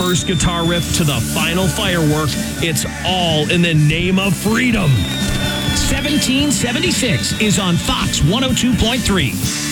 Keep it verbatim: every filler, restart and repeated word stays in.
first guitar riff to the final firework, it's all in the name of freedom. seventeen seventy-six is on Fox one oh two point three.